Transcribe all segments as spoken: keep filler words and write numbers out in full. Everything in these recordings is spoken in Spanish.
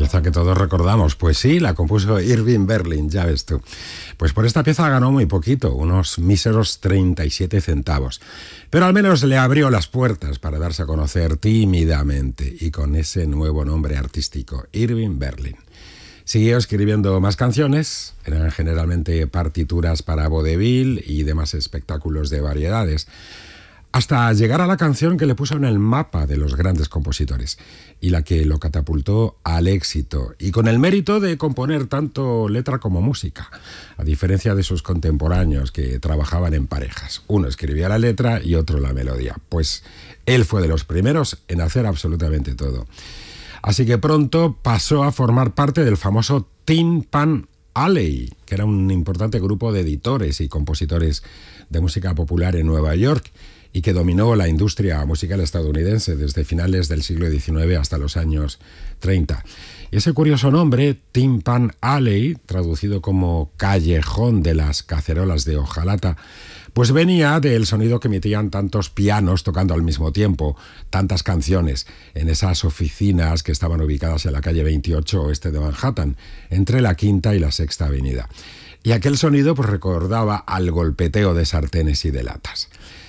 pieza que todos recordamos. Pues sí, la compuso Irving Berlin, ya ves tú. Pues por esta pieza ganó muy poquito, unos míseros treinta y siete centavos. Pero al menos le abrió las puertas para darse a conocer tímidamente y con ese nuevo nombre artístico, Irving Berlin. Siguió escribiendo más canciones, eran generalmente partituras para vodevil y demás espectáculos de variedades, hasta llegar a la canción que le puso en el mapa de los grandes compositores y la que lo catapultó al éxito, y con el mérito de componer tanto letra como música, a diferencia de sus contemporáneos que trabajaban en parejas. Uno escribía la letra y otro la melodía. Pues él fue de los primeros en hacer absolutamente todo. Así que pronto pasó a formar parte del famoso Tin Pan Alley, que era un importante grupo de editores y compositores de música popular en Nueva York y que dominó la industria musical estadounidense desde finales del siglo diecinueve hasta los años treinta. Y ese curioso nombre, Tin Pan Alley, traducido como Callejón de las Cacerolas de Hojalata, pues venía del sonido que emitían tantos pianos tocando al mismo tiempo, tantas canciones, en esas oficinas que estaban ubicadas en la calle veintiocho oeste de Manhattan, entre la Quinta y la Sexta Avenida. Y aquel sonido pues recordaba al golpeteo de sartenes y de latas.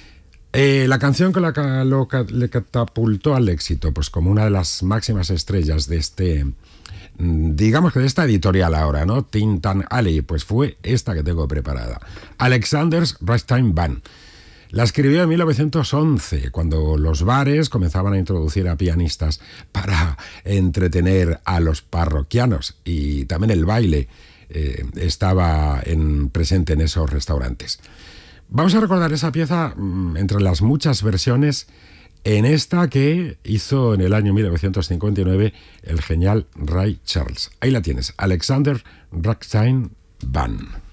Eh, la canción que la, lo, le catapultó al éxito, pues como una de las máximas estrellas de este, digamos que de esta editorial ahora, ¿no? Tin Pan Alley, pues fue esta que tengo preparada, Alexander's Ragtime Band. La escribió en mil novecientos once, cuando los bares comenzaban a introducir a pianistas para entretener a los parroquianos, y también el baile eh, estaba en, presente en esos restaurantes. Vamos a recordar esa pieza entre las muchas versiones, en esta que hizo en el año mil novecientos cincuenta y nueve el genial Ray Charles. Ahí la tienes, Alexander Ragtime Band.